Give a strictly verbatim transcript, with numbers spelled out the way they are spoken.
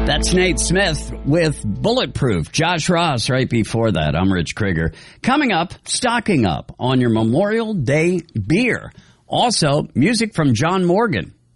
That's Nate Smith with Bulletproof. Josh Ross right before that. I'm Rich Krieger. Coming up, stocking up on your Memorial Day beer. Also, music from John Morgan.